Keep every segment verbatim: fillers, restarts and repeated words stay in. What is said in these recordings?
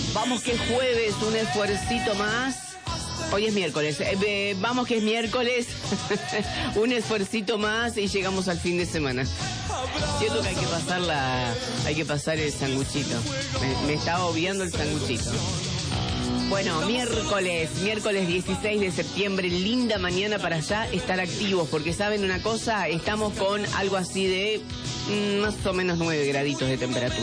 Vamos que es jueves, un esfuercito más. Hoy es miércoles, eh, eh, vamos que es miércoles, un esfuercito más y llegamos al fin de semana. Siento que hay que pasar la, hay que pasar el sanguchito. Me, me estaba obviando el sanguchito. Bueno, miércoles, miércoles dieciséis de septiembre, linda mañana para ya estar activos, porque saben una cosa, estamos con algo así de mm, más o menos nueve graditos de temperatura.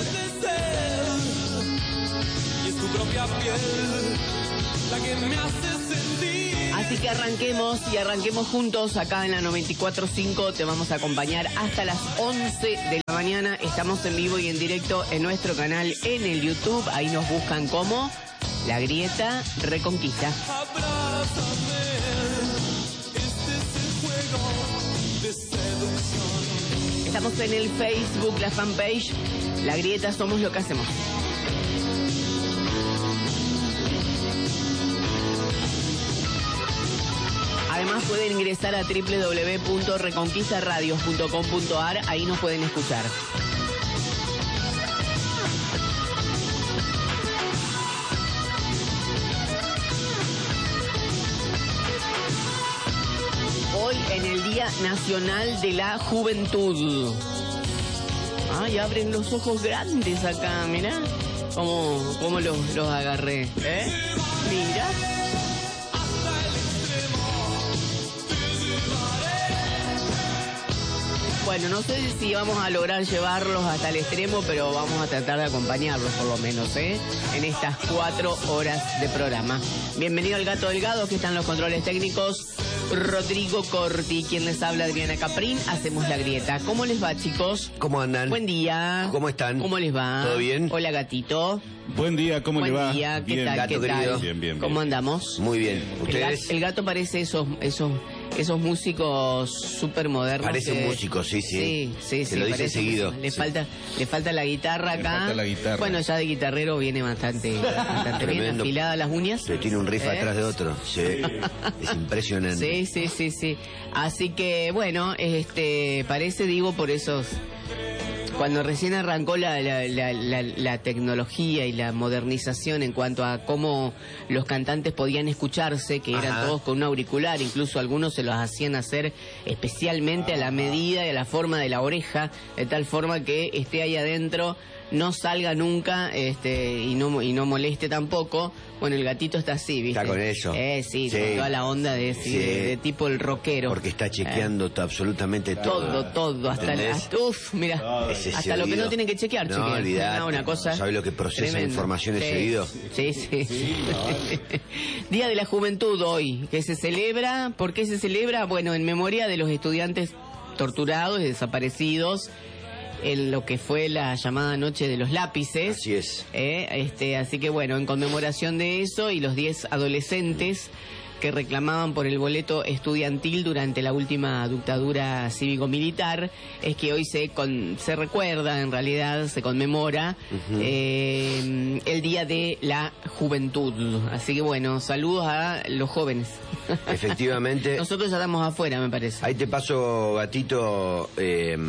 Así que arranquemos y arranquemos juntos acá en la noventa y cuatro punto cinco. Te vamos a acompañar hasta las once de la mañana. Estamos en vivo y en directo en nuestro canal en el YouTube. Ahí nos buscan como La Grieta Reconquista. Estamos en el Facebook, la fanpage La Grieta Somos Lo que Hacemos. Además pueden ingresar a doble u doble u doble u punto reconquista radios punto com punto a r, ahí nos pueden escuchar. Hoy en el Día Nacional de la Juventud. Ay, abren los ojos grandes acá, mirá. Cómo, cómo los, los agarré, ¿eh? Mira. Bueno, no sé si vamos a lograr llevarlos hasta el extremo, pero vamos a tratar de acompañarlos por lo menos, ¿eh? En estas cuatro horas de programa. Bienvenido al Gato Delgado, que están los controles técnicos. Rodrigo Corti, quien les habla, Adriana Caprín. Hacemos La Grieta. ¿Cómo les va, chicos? ¿Cómo andan? Buen día. ¿Cómo están? ¿Cómo les va? ¿Todo bien? Hola, gatito. Buen día, ¿cómo Buen le va? Buen día, ¿qué bien, tal? gato ¿Qué querido. tal? Bien, bien, ¿Cómo bien. andamos? Muy bien. ¿Ustedes? El gato, el gato parece esos, esos, esos músicos súper modernos. Parece que... un músico, sí, sí. Sí, sí, Se sí. lo dice parece seguido. Le, Sí. falta, le falta la guitarra Le acá. falta la guitarra. Bueno, ya de guitarrero viene bastante, bastante bien Tremendo. afiladas las uñas. Se tiene un riff ¿Eh? atrás de otro. Sí. Es impresionante. Sí, sí, sí, sí. Así que, bueno, este, parece, digo, por esos... Cuando recién arrancó la, la, la, la, la tecnología y la modernización en cuanto a cómo los cantantes podían escucharse, que eran Ajá. todos con un auricular, incluso algunos se los hacían hacer especialmente a la medida y a la forma de la oreja, de tal forma que esté ahí adentro, no salga nunca este y no y no moleste tampoco. Bueno, el gatito está así, ¿viste? Está con eso. Eh, sí, Sí. con toda la onda de, sí, Sí. de, de tipo el rockero. Porque está chequeando to- absolutamente todo. Todo, todo, hasta el, ¿Entendés? hasta, uf, mira, Ese hasta se lo que olvidó. no tienen que chequear, No, chequean. olvidate. No, una cosa. ¿Sabe lo que procesa tremendo. información ese Sí, oído? Sí, sí. Día de la Juventud hoy, que se celebra, ¿por qué se celebra? Bueno, en memoria de los estudiantes torturados y desaparecidos en lo que fue la llamada Noche de los Lápices. Así es. Eh, este, así que bueno, en conmemoración de eso y los diez adolescentes que reclamaban por el boleto estudiantil durante la última dictadura cívico-militar, es que hoy se con, se recuerda, en realidad se conmemora Ujú. eh, el Día de la Juventud. Así que bueno, saludos a los jóvenes. Efectivamente. Nosotros ya estamos afuera, me parece. Ahí te paso, gatito, eh,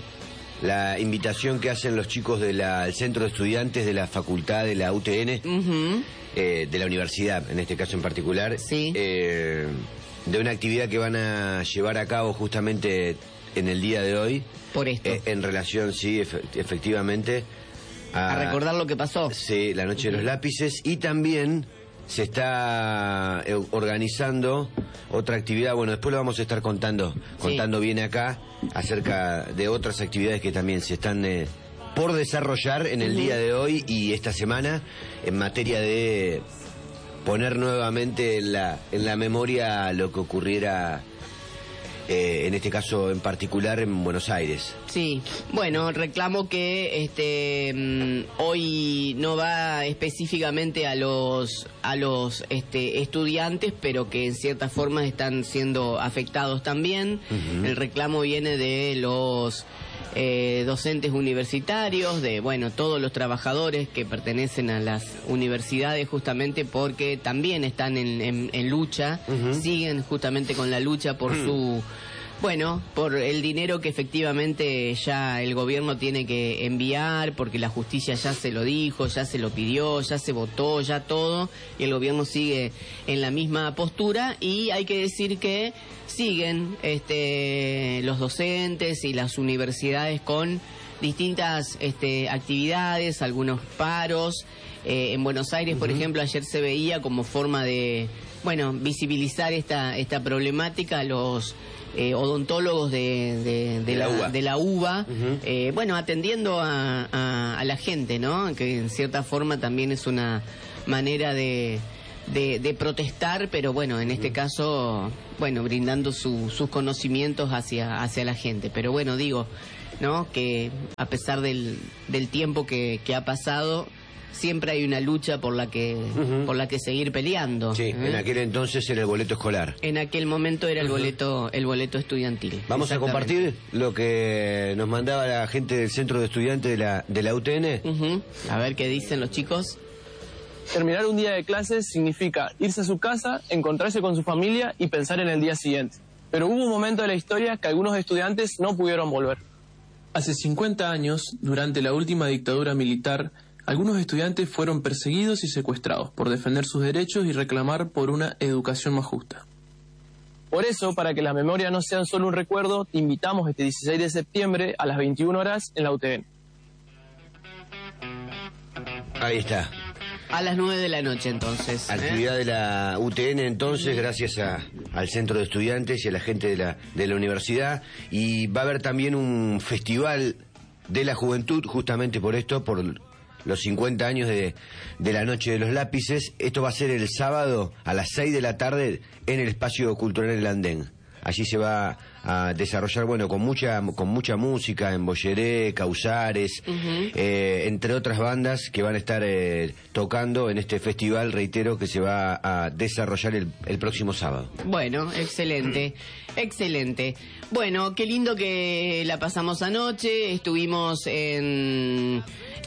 la invitación que hacen los chicos del Centro de Estudiantes de la Facultad de la U T N, Ujú. eh, de la universidad, en este caso en particular, Sí. eh, de una actividad que van a llevar a cabo justamente en el día de hoy, Por esto. eh, en relación, sí, efe- efectivamente, a recordar lo que pasó. Sí, la Noche de los Lápices, y también se está eh, organizando otra actividad, bueno, después lo vamos a estar contando, contando bien acá, acerca de otras actividades que también se están eh, por desarrollar en el Ujú. día de hoy y esta semana, en materia de poner nuevamente en la, en la memoria lo que ocurriera, eh, en este caso en particular en Buenos Aires. Sí, bueno, reclamo que este mm, hoy no va específicamente a los a los este estudiantes, pero que en cierta forma están siendo afectados también. Ujú. El reclamo viene de los eh, docentes universitarios, de bueno, todos los trabajadores que pertenecen a las universidades, justamente porque también están en, en, en lucha, Ujú. siguen justamente con la lucha por su Bueno, por el dinero que efectivamente ya el gobierno tiene que enviar, porque la justicia ya se lo dijo, ya se lo pidió, ya se votó, ya todo, y el gobierno sigue en la misma postura, y hay que decir que siguen este, los docentes y las universidades con distintas este, actividades, algunos paros. Eh, en Buenos Aires, por uh-huh. ejemplo, ayer se veía como forma de, bueno, visibilizar esta, esta problemática los... Eh, odontólogos de, de, de, de, la, la de la UBA, uh-huh. eh, bueno, atendiendo a, a, a la gente, ¿no? Que en cierta forma también es una manera de, de, de protestar, pero bueno, en este uh-huh. caso, bueno, brindando su, sus conocimientos hacia, hacia la gente. Pero bueno, digo, ¿no? Que a pesar del, del tiempo que, que ha pasado, siempre hay una lucha por la que uh-huh. por la que seguir peleando. Sí, ¿eh? En aquel entonces era el boleto escolar. En aquel momento era el uh-huh. boleto el boleto estudiantil. Vamos a compartir lo que nos mandaba la gente del Centro de Estudiantes de la de la U T N. Uh-huh. A ver qué dicen los chicos. Terminar un día de clases significa irse a su casa, encontrarse con su familia y pensar en el día siguiente. Pero hubo un momento de la historia que algunos estudiantes no pudieron volver. Hace cincuenta años, durante la última dictadura militar, algunos estudiantes fueron perseguidos y secuestrados por defender sus derechos y reclamar por una educación más justa. Por eso, para que las memorias no sean solo un recuerdo, te invitamos este dieciséis de septiembre a las veintiuna horas en la U T N. Ahí está. A las nueve de la noche, entonces. ¿eh? Actividad de la U T N, entonces, gracias a, al Centro de Estudiantes y a la gente de la, de la universidad. Y va a haber también un festival de la juventud, justamente por esto, por los cincuenta años de, de la Noche de los Lápices. Esto va a ser el sábado a las seis de la tarde en el Espacio Cultural El Andén. Allí se va a desarrollar, bueno, con mucha con mucha música, en Bolleré, Causares, uh-huh. eh, entre otras bandas que van a estar eh, tocando en este festival, reitero, que se va a desarrollar el, el próximo sábado. Bueno, excelente, excelente. Bueno, qué lindo que la pasamos anoche, estuvimos en...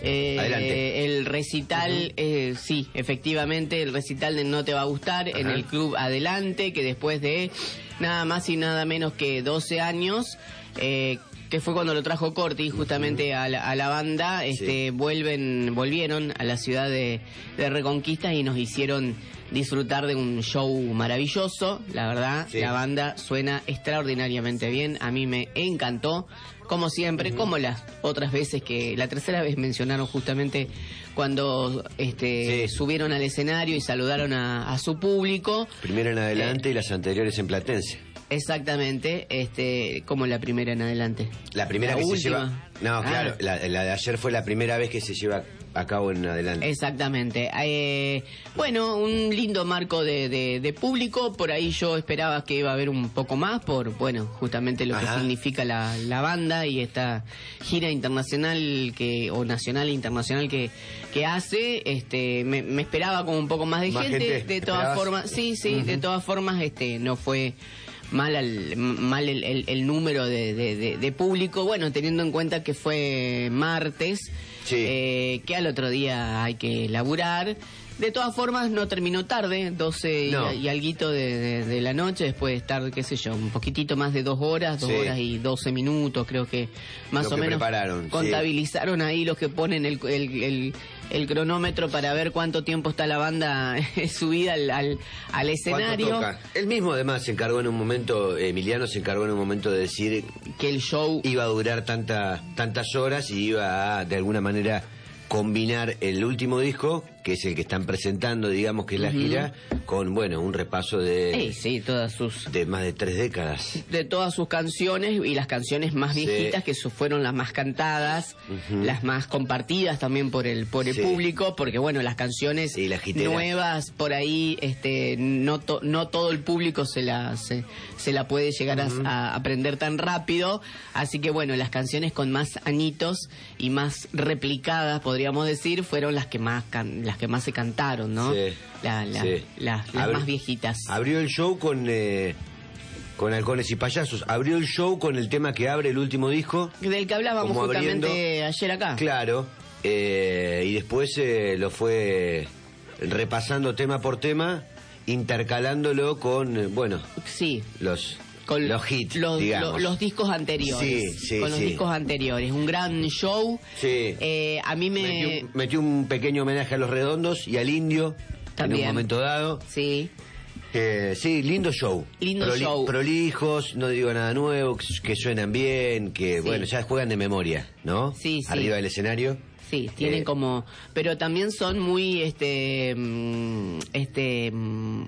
Eh, el recital, uh-huh. eh, sí, efectivamente, el recital de No Te Va a Gustar uh-huh. en el Club Adelante, que después de nada más y nada menos que doce años, eh, que fue cuando lo trajo Corti justamente uh-huh. a, la, a la banda, este, sí. vuelven, volvieron a la ciudad de, de Reconquista y nos hicieron disfrutar de un show maravilloso, la verdad, sí. La banda suena extraordinariamente bien, a mí me encantó, como siempre, uh-huh. como las otras veces que, la tercera vez mencionaron justamente cuando este sí. subieron al escenario y saludaron a, a su público. Primero en adelante eh, y las anteriores en Platense. Exactamente, este, como la primera en adelante. La primera la que última. se lleva... No, claro, claro la, la de ayer fue la primera vez que se lleva a cabo en adelante. Exactamente. Eh, bueno, un lindo marco de, de, de público. Por ahí yo esperaba que iba a haber un poco más por, bueno, justamente lo Ajá. que significa la, la banda y esta gira internacional que o nacional e internacional que, que hace. Este, me, me esperaba como un poco más de ¿Más gente. gente. De todas formas, sí, sí, uh-huh. de todas formas, este, no fue mal al, mal el, el, el número de, de, de, de público, bueno, teniendo en cuenta que fue martes, sí. eh, que al otro día hay que laburar. De todas formas, no terminó tarde, doce no. y, y alguito de, de, de la noche, después de estar, qué sé yo, un poquitito más de dos horas, dos sí. horas y doce minutos, creo que más Lo o que menos prepararon, contabilizaron sí. ahí los que ponen el, el, el, el cronómetro para ver cuánto tiempo está la banda subida al, al, al escenario. Toca? Él mismo además se encargó en un momento, Emiliano se encargó en un momento de decir que el show iba a durar tanta, tantas horas y iba a, de alguna manera, combinar el último disco, que es el que están presentando, digamos que es la uh-huh. gira, con, bueno, un repaso de... Sí, sí, todas sus... De más de tres décadas. De todas sus canciones y las canciones más viejitas, sí. que fueron las más cantadas, uh-huh. las más compartidas también por el por el sí. público, porque, bueno, las canciones sí, la nuevas, por ahí, este no to, no todo el público se la se, se la puede llegar uh-huh. a, a aprender tan rápido, así que, bueno, las canciones con más añitos y más replicadas, podríamos decir, fueron las que más can, las que más se cantaron, ¿no? Sí, la, la, sí. la, las Abri- más viejitas. Abrió el show con eh, con Halcones y Payasos. Abrió el show con el tema que abre el último disco. Del que hablábamos justamente abriendo, ayer acá. Claro. Eh, y después eh, lo fue repasando tema por tema, intercalándolo con, eh, bueno, sí. los... con los hits, los, digamos. Los, los discos anteriores. Sí, sí, con los sí. discos anteriores. Un gran show. Sí. Eh, a mí me... Metió, metió un pequeño homenaje a Los Redondos y al Indio. También. En un momento dado. Sí. Eh, sí, lindo show. Lindo Proli- show. Prolijos, no digo nada nuevo, que, que suenan bien, que Sí. bueno, ya juegan de memoria, ¿no? Sí, sí. Arriba del escenario. Sí, tienen Eh, como... Pero también son muy, este... mm, este... mm,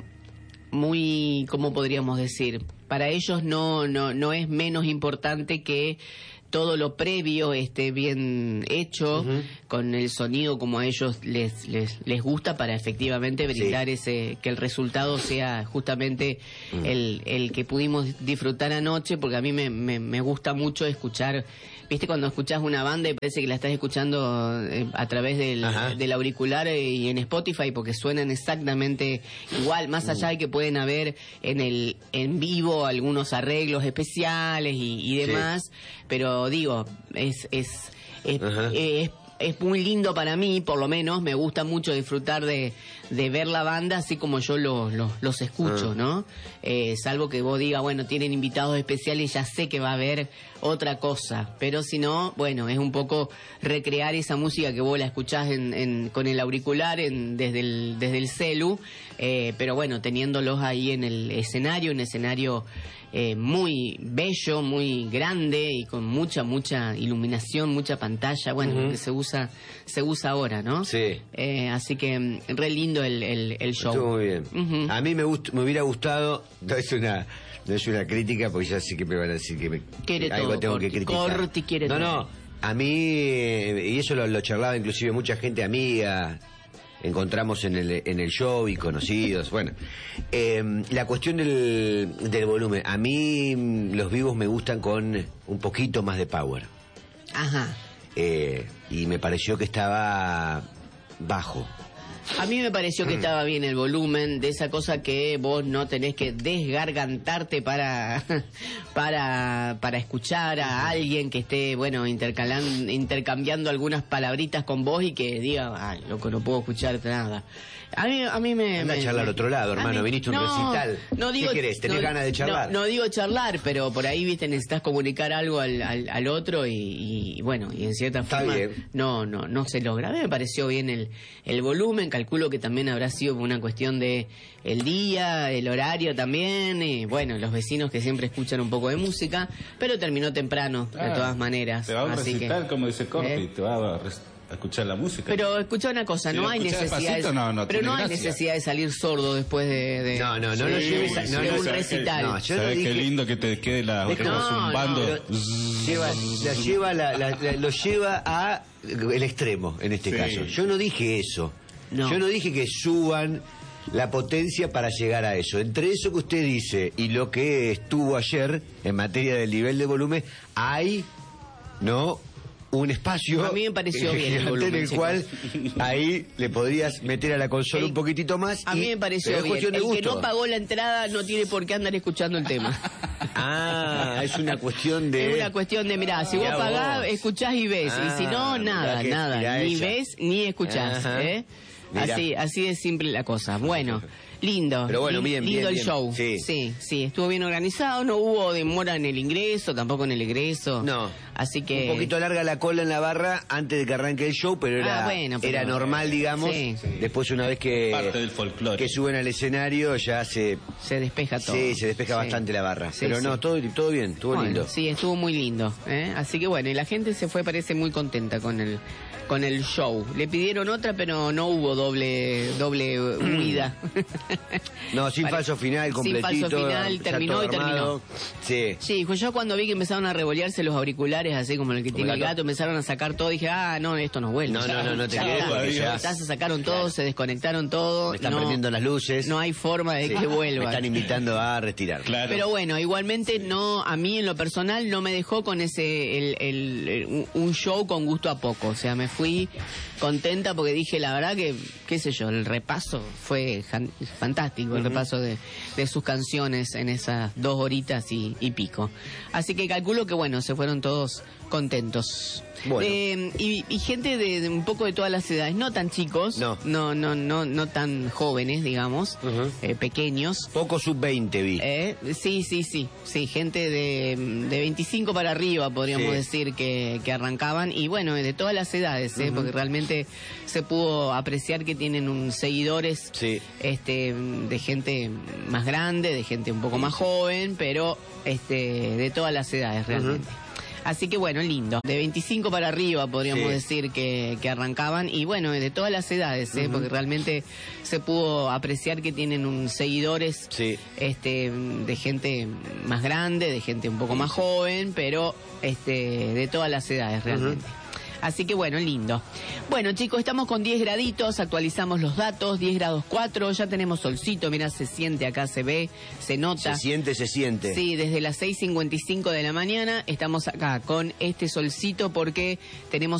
muy... ¿Cómo podríamos decir? Para ellos no, no, no es menos importante que todo lo previo esté bien hecho, Ujú. con el sonido como a ellos les, les, les gusta, para efectivamente brindar Sí. ese, que el resultado sea justamente Mm. el, el que pudimos disfrutar anoche, porque a mí me, me, me gusta mucho escuchar, viste, cuando escuchás una banda y parece que la estás escuchando eh, a través del, Ajá. del auricular eh, y en Spotify, porque suenan exactamente igual, más allá de que pueden haber en el en vivo algunos arreglos especiales y, y Sí. demás, pero digo, es es es, Ajá. es es muy lindo para mí, por lo menos, me gusta mucho disfrutar de, de ver la banda así como yo los, los, los escucho, Ah. ¿no? Eh, salvo que vos digas, bueno, tienen invitados especiales, ya sé que va a haber otra cosa, pero si no, bueno, es un poco recrear esa música que vos la escuchás en, en, con el auricular en, desde, el, desde el celu, eh, pero bueno, teniéndolos ahí en el escenario, un escenario eh, muy bello, muy grande y con mucha, mucha iluminación, mucha pantalla, bueno, Ujú. que se usa se usa ahora, ¿no? Sí. Eh, así que mm, re lindo el, el, el show. Estuvo muy bien. Ujú. A mí me gust- me hubiera gustado, no es una no es una crítica porque ya sé que me van a decir que me, Quiere algo todo, tengo Corti. que criticar. Corti quiere no, todo. no, a mí, eh, y eso lo, lo charlaba inclusive mucha gente amiga, encontramos en el, en el show y conocidos, bueno. Eh, la cuestión del, del volumen, a mí mm, los vivos me gustan con un poquito más de power. Ajá. Eh, y me pareció que estaba bajo. A mí me pareció que estaba bien el volumen, de esa cosa que vos no tenés que desgargantarte para para para escuchar a alguien que esté, bueno, intercalando, intercambiando algunas palabritas con vos y que diga, ay, loco, no puedo escuchar nada. A mí, a mí me... Anda a me- charlar me- otro lado, a hermano, mí- viniste a un no, recital. No digo, ¿Qué querés? ¿Tenés no- ganas de charlar? No, no digo charlar, pero por ahí, viste, necesitas comunicar algo al, al, al otro y, y, bueno, y en cierta Está forma bien. no, no, no se logra. A mí me pareció bien el, el volumen, calculo que también habrá sido una cuestión de el día, el horario también, y bueno, los vecinos que siempre escuchan un poco de música, pero terminó temprano, de Ah, todas maneras. Te va a un así recital, que, como dice Corti, ¿eh? te va a, res- a escuchar la música. Pero escucha una cosa, Si no lo hay escuchás necesidad, despacito, de, no, no pero tiene no hay gracia. necesidad de salir sordo después de, de, No, no, no lo de- lleves a- de no, no, un ¿sabes qué? recital. No, yo no ¿Sabes dije- qué lindo que te quede la Es oreja como- zumbando? no, Lleva, la lleva la- la- la- lo lleva a el extremo en este Sí. caso. Yo no dije eso. No. Yo no dije que suban la potencia para llegar a eso. Entre eso que usted dice y lo que estuvo ayer en materia del nivel de volumen, hay, ¿no? Un espacio A mí me pareció bien el gigante volumen, en el chicos. cual ahí le podrías meter a la consola El- un poquitito más. A y- mí me pareció pero es bien. cuestión de El que gusto. no pagó la entrada no tiene por qué andar escuchando el tema. Ah, es una cuestión de... Es una cuestión de, mirá, si vos Mirá pagás, vos. escuchás y ves. y si no, Ah, nada, mirá que- nada. mirá Ni ella. ves ni escuchás. Ajá. ¿eh? Mirá. Así, así de simple la cosa. Bueno, lindo. Pero bueno, lin- bien, lindo bien, el bien. show. Sí. sí, sí, estuvo bien organizado. No hubo demora en el ingreso, tampoco en el egreso. No. Así que... Un poquito larga la cola en la barra antes de que arranque el show, pero era, Ah, bueno, pero- era normal, digamos. Sí. Después, una vez que, Parte del folclore. que suben al escenario, ya se, Se despeja todo. sí, se despeja Sí. bastante la barra. Sí, pero no, sí. todo, todo bien, estuvo Bueno, lindo. sí, estuvo muy lindo. ¿eh? Así que bueno, y la gente se fue, parece muy contenta con el con el show. Le pidieron otra, pero no hubo doble doble huida. No, sin Pare- falso final, sin completito. falso final, ya terminó todo y terminó. armado. Sí. Sí, pues yo cuando vi que empezaron a revolearse los auriculares, así como el que tiene el gato. gato, empezaron a sacar todo, dije, ah, no, esto no vuelve. No, ya, no, no, no te ya quedes está. porque ya- Ya se sacaron todo, se desconectaron todo. Me están no, prendiendo las luces. No hay forma de Sí. que Me vuelvan. están invitando a retirar. Claro. Pero bueno, igualmente no, a mí en lo personal no me dejó con ese el, el- el- un- un show con gusto a poco. O sea, me fui contenta porque dije la verdad que, qué sé yo, el repaso fue jan- fantástico, el repaso de, de sus canciones en esas dos horitas y, y pico. Así que calculo que bueno, se fueron todos todos contentos. Bueno. Eh, y, y gente de, de un poco de todas las edades, no tan chicos, No. no, no, no, no tan jóvenes, digamos, Ujú. eh, pequeños. Poco sub veinte vi. Eh, sí, sí, sí, sí, gente de, de veinticinco para arriba, podríamos Sí. decir, que, que arrancaban, y bueno, de todas las edades, eh, Ujú. porque realmente se pudo apreciar que tienen un seguidores Sí. este, de gente más grande, de gente un poco más joven, pero este, de todas las edades realmente. Así que bueno, lindo. De veinticinco para arriba, podríamos Sí. decir, que, que arrancaban. Y bueno, de todas las edades, ¿eh? Ujú. Porque realmente se pudo apreciar que tienen un seguidores Sí. este, de gente más grande, de gente un poco más joven, pero este, de todas las edades realmente. Así que bueno, lindo. Bueno, chicos, estamos con diez graditos, actualizamos los datos, diez grados cuatro, ya tenemos solcito, mira, se siente acá, se ve, se nota. Se siente, se siente. Sí, desde las seis cincuenta y cinco de la mañana estamos acá con este solcito porque tenemos